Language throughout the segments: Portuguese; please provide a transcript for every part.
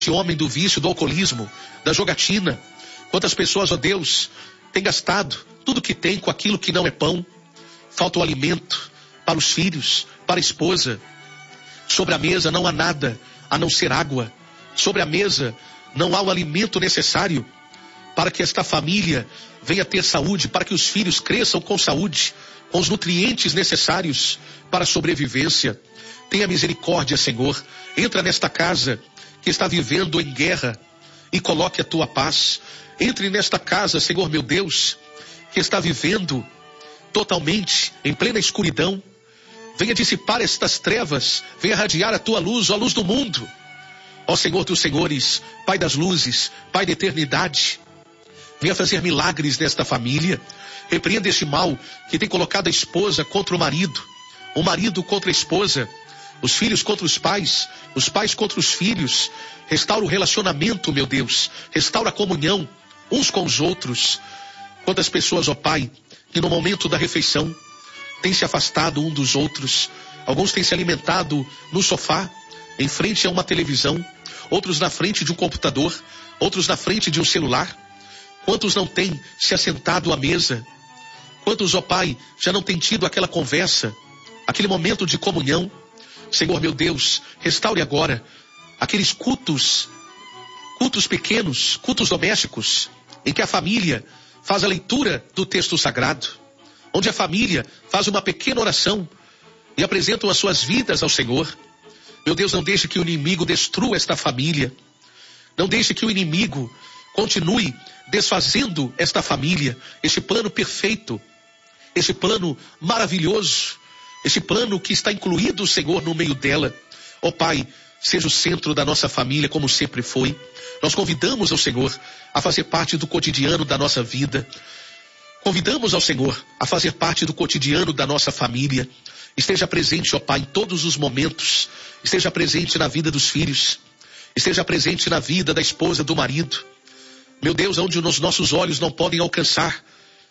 homem do vício, do alcoolismo, da jogatina. Quantas pessoas, ó Deus, têm gastado tudo que tem com aquilo que não é pão. Falta o alimento para os filhos, para a esposa. Sobre a mesa não há nada a não ser água. Sobre a mesa não há o alimento necessário para que esta família venha ter saúde, para que os filhos cresçam com saúde, com os nutrientes necessários para a sobrevivência. Tenha misericórdia, Senhor. Entra nesta casa que está vivendo em guerra e coloque a tua paz. Entre nesta casa, Senhor meu Deus, que está vivendo totalmente em plena escuridão. Venha dissipar estas trevas, venha radiar a tua luz, ó luz do mundo. Ó Senhor dos senhores, Pai das luzes, Pai da eternidade, venha fazer milagres nesta família. Repreenda este mal que tem colocado a esposa contra o marido contra a esposa, os filhos contra os pais contra os filhos. Restaura o relacionamento, meu Deus. Restaura a comunhão uns com os outros. Quantas pessoas, ó Pai, que no momento da refeição têm se afastado um dos outros. Alguns têm se alimentado no sofá, em frente a uma televisão. Outros na frente de um computador. Outros na frente de um celular. Quantos não têm se assentado à mesa? Quantos, ó Pai, já não têm tido aquela conversa, aquele momento de comunhão? Senhor meu Deus, restaure agora aqueles cultos pequenos, cultos domésticos, em que a família faz a leitura do texto sagrado, onde a família faz uma pequena oração e apresentam as suas vidas ao Senhor. Meu Deus, não deixe que o inimigo destrua esta família. Não deixe que o inimigo continue desfazendo esta família, este plano perfeito, este plano maravilhoso, este plano que está incluído, Senhor, no meio dela. Ó Pai, seja o centro da nossa família como sempre foi. Nós convidamos ao Senhor a fazer parte do cotidiano da nossa vida. Convidamos ao Senhor a fazer parte do cotidiano da nossa família. Esteja presente, ó Pai, em todos os momentos. Esteja presente na vida dos filhos. Esteja presente na vida da esposa, do marido. Meu Deus, onde os nossos olhos não podem alcançar,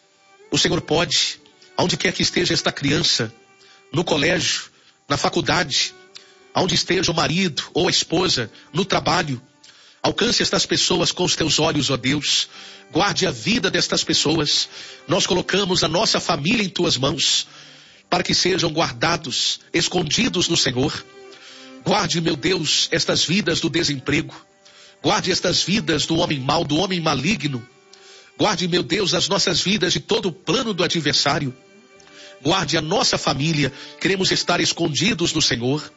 o Senhor pode. Aonde quer que esteja esta criança, no colégio, na faculdade, aonde esteja o marido ou a esposa, no trabalho, alcance estas pessoas com os teus olhos, ó Deus. Guarde a vida destas pessoas. Nós colocamos a nossa família em tuas mãos, para que sejam guardados, escondidos no Senhor. Guarde, meu Deus, estas vidas do desemprego. Guarde estas vidas do homem mau, do homem maligno. Guarde, meu Deus, as nossas vidas de todo o plano do adversário. Guarde a nossa família. Queremos estar escondidos no Senhor.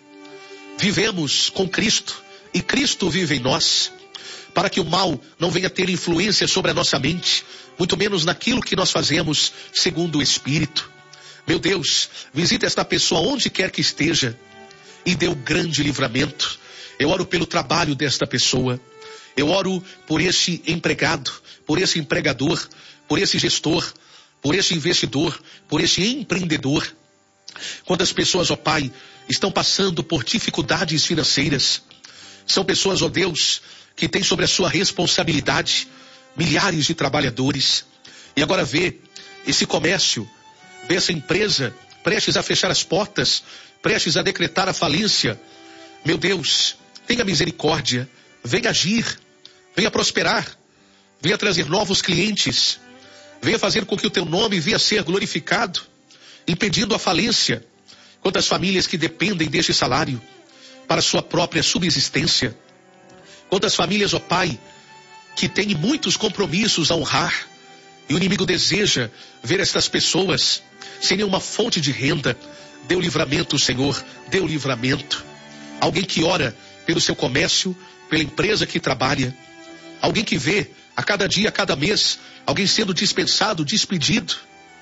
Vivemos com Cristo e Cristo vive em nós, para que o mal não venha ter influência sobre a nossa mente, muito menos naquilo que nós fazemos segundo o Espírito. Meu Deus, visita esta pessoa onde quer que esteja e dê um grande livramento. Eu oro pelo trabalho desta pessoa. Eu oro por este empregado, por esse empregador, por esse gestor, por esse investidor, por esse empreendedor. Quantas pessoas, ó Pai, estão passando por dificuldades financeiras. São pessoas, ó Deus, que têm sobre a sua responsabilidade milhares de trabalhadores. E agora vê esse comércio, vê essa empresa prestes a fechar as portas, prestes a decretar a falência. Meu Deus, tenha misericórdia, venha agir, venha prosperar, venha trazer novos clientes, venha fazer com que o teu nome venha ser glorificado, impedindo a falência. Quantas famílias que dependem deste salário para sua própria subsistência. Quantas famílias, ó Pai, que têm muitos compromissos a honrar, e o inimigo deseja ver estas pessoas sem nenhuma fonte de renda. Dê o livramento, Senhor, dê o livramento. Alguém que ora pelo seu comércio, pela empresa que trabalha. Alguém que vê a cada dia, a cada mês, alguém sendo dispensado, despedido,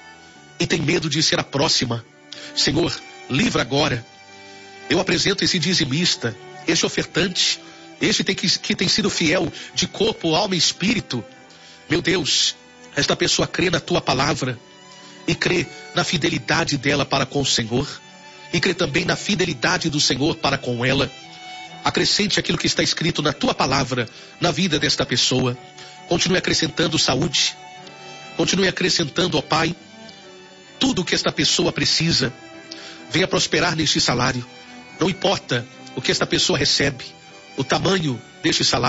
e tem medo de ser a próxima. Senhor, livra agora. Eu apresento esse dizimista, este ofertante, este que tem sido fiel de corpo, alma e espírito. Meu Deus, esta pessoa crê na tua palavra e crê na fidelidade dela para com o Senhor, e crê também na fidelidade do Senhor para com ela. Acrescente aquilo que está escrito na tua palavra na vida desta pessoa. Continue acrescentando saúde, continue acrescentando, ó Pai, tudo o que esta pessoa precisa. Venha prosperar neste salário. Não importa o que esta pessoa recebe, o tamanho deste salário.